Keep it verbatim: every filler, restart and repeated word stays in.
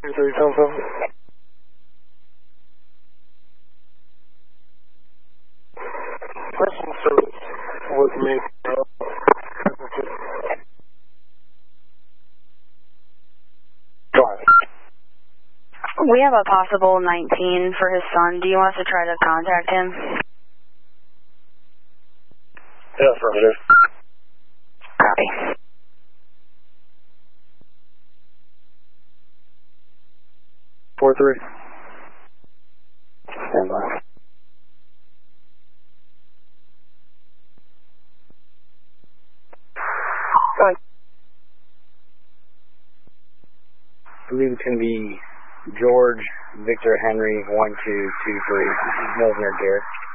two three seven seven. Question service was made. We have a possible nineteen for his son. Do you want us to try to contact him? Yeah, affirmative. Copy. four three. Stand by. Hi. I believe it's going to be George Victor Henry one two two three. This is Milner Garrett.